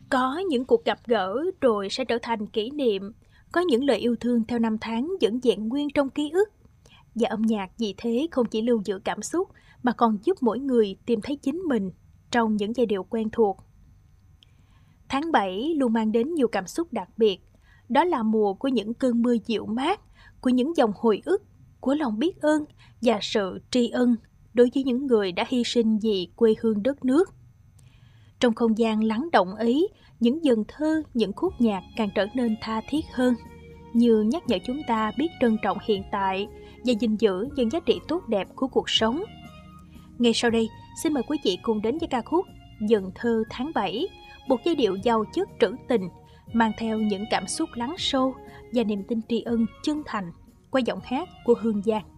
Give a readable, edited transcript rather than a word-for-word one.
Có những cuộc gặp gỡ rồi sẽ trở thành kỷ niệm, có những lời yêu thương theo năm tháng vẫn vẹn nguyên trong ký ức. Và âm nhạc vì thế không chỉ lưu giữ cảm xúc mà còn giúp mỗi người tìm thấy chính mình trong những giai điệu quen thuộc. Tháng 7 luôn mang đến nhiều cảm xúc đặc biệt. Đó là mùa của những cơn mưa dịu mát, của những dòng hồi ức, của lòng biết ơn và sự tri ân đối với những người đã hy sinh vì quê hương đất nước. Trong không gian lắng động ấy, những dần thơ, những khúc nhạc càng trở nên tha thiết hơn, như nhắc nhở chúng ta biết trân trọng hiện tại và gìn giữ những giá trị tốt đẹp của cuộc sống. Ngay sau đây, xin mời quý vị cùng đến với ca khúc Dần thơ tháng 7, một giai điệu giàu chất trữ tình, mang theo những cảm xúc lắng sâu và niềm tin tri ân chân thành qua giọng hát của Hương Giang.